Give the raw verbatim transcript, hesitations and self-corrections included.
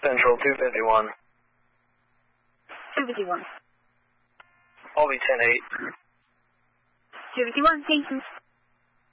Central, two fifty-one. two fifty-one. I'll be ten eight. two fifty-one, thank you.